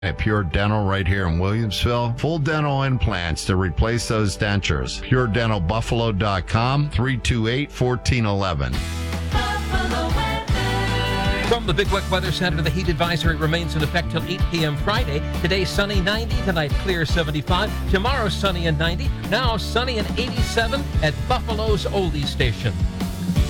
At Pure Dental right here in Williamsville. Full dental implants to replace those dentures. PureDentalBuffalo.com, 328-1411. From the Big Wet Weather Center, the heat advisory remains in effect till 8 p.m. Friday. Today, sunny 90. Tonight, clear 75. Tomorrow, sunny and 90. Now, sunny and 87 at Buffalo's Oldie Station.